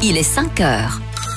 il est 5 heures.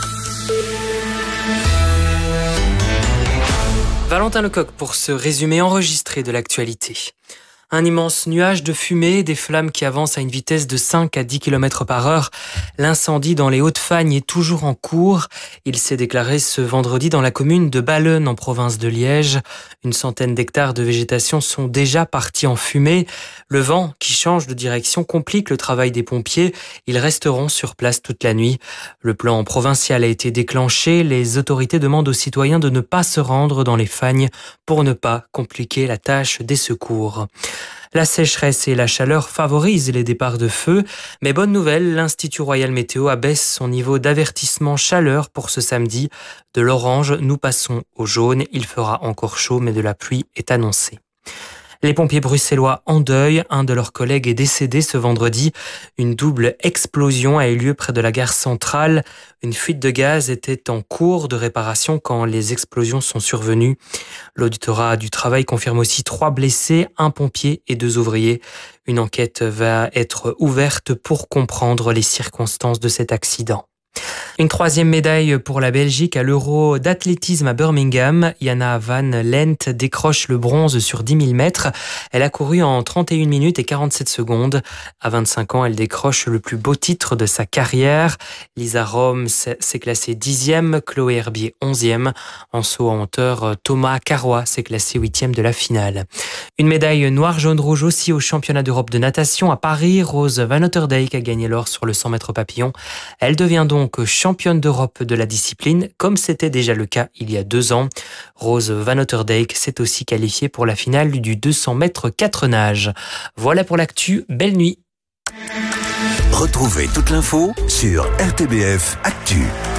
Valentin Lecoq pour ce résumé enregistré de l'actualité. Un immense nuage de fumée, des flammes qui avancent à une vitesse de 5 à 10 km par heure. L'incendie dans les Hauts-de-Fagne est toujours en cours. Il s'est déclaré ce vendredi dans la commune de Ballen en province de Liège. Une centaine d'hectares de végétation sont déjà partis en fumée. Le vent qui change de direction complique le travail des pompiers. Ils resteront sur place toute la nuit. Le plan provincial a été déclenché. Les autorités demandent aux citoyens de ne pas se rendre dans les fagnes pour ne pas compliquer la tâche des secours. La sécheresse et la chaleur favorisent les départs de feu, mais bonne nouvelle, l'Institut Royal Météo abaisse son niveau d'avertissement chaleur pour ce samedi. De l'orange, nous passons au jaune. Il fera encore chaud, mais de la pluie est annoncée. Les pompiers bruxellois en deuil, un de leurs collègues est décédé ce vendredi. Une double explosion a eu lieu près de la gare centrale. Une fuite de gaz était en cours de réparation quand les explosions sont survenues. L'auditorat du travail confirme aussi 3 blessés, un pompier et 2 ouvriers. Une enquête va être ouverte pour comprendre les circonstances de cet accident. Une 3e médaille pour la Belgique à l'Euro d'athlétisme à Birmingham. Jana van Lent décroche le bronze sur 10 000 mètres. Elle a couru en 31 minutes et 47 secondes. À 25 ans, elle décroche le plus beau titre de sa carrière. Lisa Rome s'est classée 10e, Chloé Herbier 11e. En saut en hauteur, Thomas Carrois s'est classé 8e de la finale. Une médaille noir-jaune-rouge aussi au championnat d'Europe de natation à Paris. Rose Van Otterdijk a gagné l'or sur le 100 mètres papillon. Elle devient donc championne d'Europe de la discipline, comme c'était déjà le cas il y a 2 ans. Rose Van Otterdijk s'est aussi qualifiée pour la finale du 200 mètres 4 nages. Voilà pour l'actu, belle nuit. Retrouvez toute l'info sur RTBF Actu.